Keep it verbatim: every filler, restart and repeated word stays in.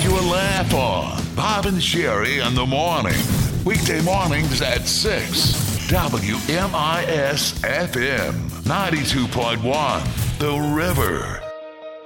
you a laugh on. Bob and Sherry in the morning. Weekday mornings at six. W M I S F M ninety-two point one. The River.